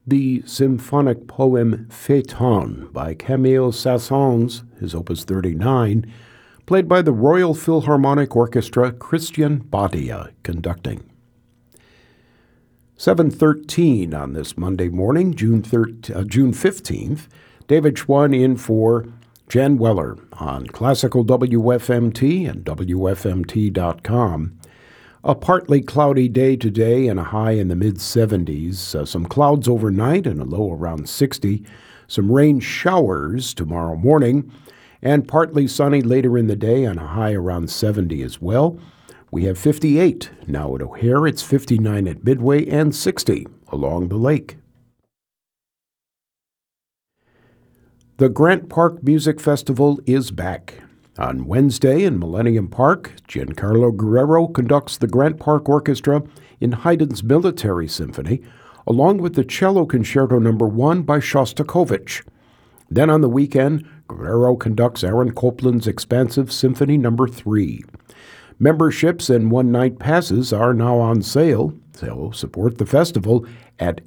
the symphonic poem Phaeton by Camille Saint-Saëns, his Opus 39, played by the Royal Philharmonic Orchestra, Christian Badia conducting. 7:13 on this Monday morning, June 15th, David Schwann in for Jan Weller on Classical WFMT and WFMT.com. A partly cloudy day today and a high in the mid-70s. Some clouds overnight and a low around 60. Some rain showers tomorrow morning and partly sunny later in the day and a high around 70 as well. We have 58 now at O'Hare. It's 59 at Midway and 60 along the lake. The Grant Park Music Festival is back. On Wednesday in Millennium Park, Giancarlo Guerrero conducts the Grant Park Orchestra in Haydn's Military Symphony, along with the Cello Concerto No. 1 by Shostakovich. Then on the weekend, Guerrero conducts Aaron Copland's Expansive Symphony No. 3. Memberships and one-night passes are now on sale, so support the festival at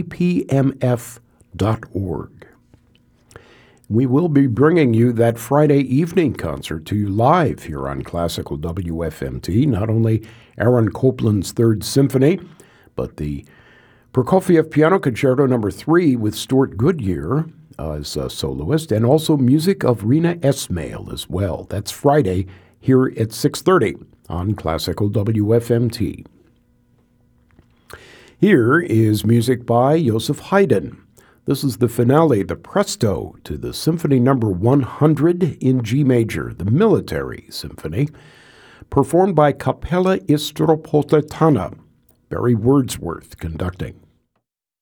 gpmf.org. We will be bringing you that Friday evening concert to you live here on Classical WFMT, not only Aaron Copland's Third Symphony, but the Prokofiev Piano Concerto No. 3 with Stuart Goodyear as a soloist, and also music of Rina Esmail as well. That's Friday here at 6:30 on Classical WFMT. Here is music by Joseph Haydn. This is the finale, the presto, to the Symphony No. 100 in G major, the Military Symphony, performed by Capella Istropolitana, Barry Wordsworth conducting.